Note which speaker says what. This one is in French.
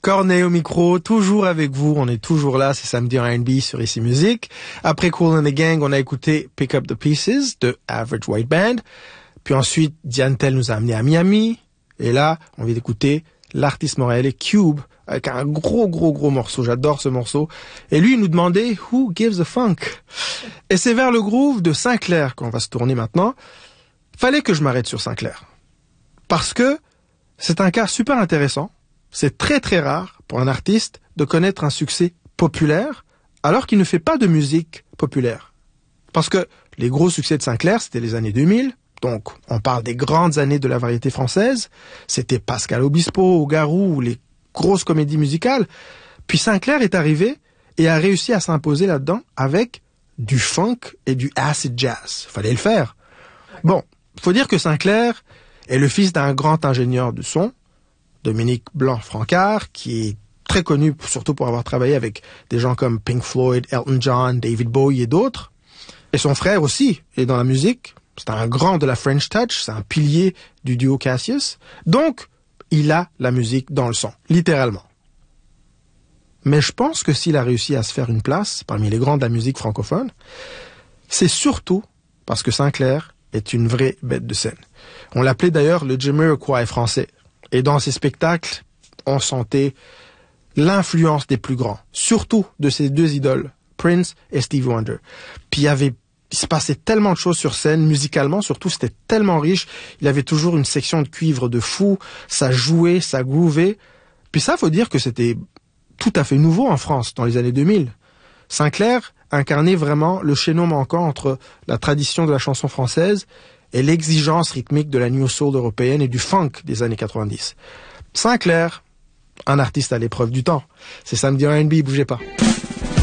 Speaker 1: Corneille au micro, toujours avec vous, on est toujours là, c'est samedi en R&B sur Ici Musique. Après Kool and the Gang, on a écouté Pick Up the Pieces de Average White Band. Puis ensuite, Diane Tell nous a amené à Miami. Et là, on vient d'écouter l'artiste montréalais Cube avec un gros morceau. J'adore ce morceau. Et lui, il nous demandait Who Gives a Funk? Et c'est vers le groove de Sinclair qu'on va se tourner maintenant. Fallait que je m'arrête sur Sinclair. Parce que c'est un cas super intéressant. C'est très rare pour un artiste de connaître un succès populaire alors qu'il ne fait pas de musique populaire. Parce que les gros succès de Sinclair, c'était les années 2000. Donc, on parle des grandes années de la variété française. C'était Pascal Obispo, Garou, les grosses comédies musicales. Puis Sinclair est arrivé et a réussi à s'imposer là-dedans avec du funk et du acid jazz. Fallait le faire. Bon, faut dire que Sinclair est le fils d'un grand ingénieur de son, Dominique Blanc-Francard, qui est très connu surtout pour avoir travaillé avec des gens comme Pink Floyd, Elton John, David Bowie et d'autres. Et son frère aussi est dans la musique. C'est un grand de la French Touch, c'est un pilier du duo Cassius. Donc, il a la musique dans le sang, littéralement. Mais je pense que s'il a réussi à se faire une place parmi les grands de la musique francophone, c'est surtout parce que Sinclair est une vraie bête de scène. On l'appelait d'ailleurs le Jamiroquai français. Et dans ses spectacles, on sentait l'influence des plus grands, surtout de ses deux idoles, Prince et Stevie Wonder. Puis il se passait tellement de choses sur scène, musicalement surtout, c'était tellement riche. Il avait toujours une section de cuivre de fou, ça jouait, ça groovait. Puis ça, faut dire que c'était tout à fait nouveau en France dans les années 2000. Sinclair incarnait vraiment le chaînon manquant entre la tradition de la chanson française et l'exigence rythmique de la New Soul européenne et du funk des années 90. Sinclair, un artiste à l'épreuve du temps. C'est samedi en R&B, bougez pas.